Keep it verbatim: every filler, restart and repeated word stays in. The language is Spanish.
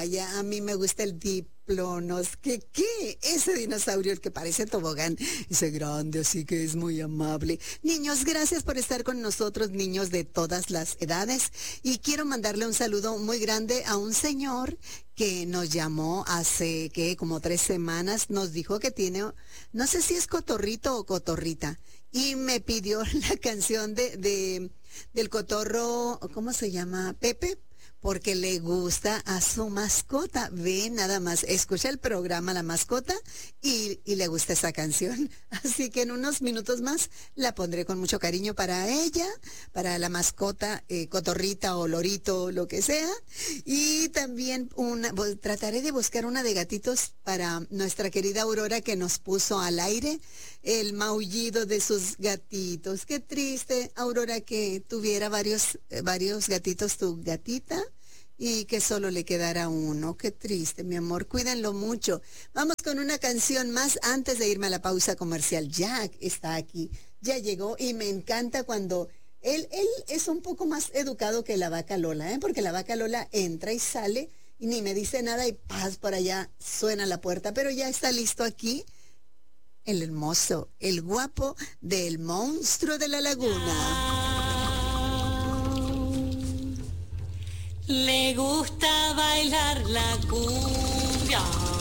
playa. A mí me gusta el Diplonos. ¿Qué, qué? Ese dinosaurio, el que parece tobogán, ese grande, así que es muy amable. Niños, gracias por estar con nosotros, niños de todas las edades. Y quiero mandarle un saludo muy grande a un señor que nos llamó hace, ¿qué? Como tres semanas. Nos dijo que tiene, no sé si es cotorrito o cotorrita. Y me pidió la canción de, de del cotorro, ¿cómo se llama? Pepe, porque le gusta a su mascota. Ve, nada más, escucha el programa La Mascota y, y le gusta esa canción. Así que en unos minutos más la pondré con mucho cariño para ella, para la mascota, eh, cotorrita o lorito, lo que sea. Y también una, pues, trataré de buscar una de gatitos para nuestra querida Aurora, que nos puso al aire el maullido de sus gatitos. Qué triste, Aurora, que tuviera varios, eh, varios gatitos tu gatita y que solo le quedara uno. Qué triste, mi amor. Cuídenlo mucho. Vamos con una canción más antes de irme a la pausa comercial. Jack está aquí, ya llegó y me encanta cuando él, él es un poco más educado que la vaca Lola, ¿eh? Porque la vaca Lola entra y sale y ni me dice nada y paz, por allá suena la puerta, pero ya está listo aquí. El hermoso, el guapo del monstruo de la laguna. Le gusta bailar la cumbia.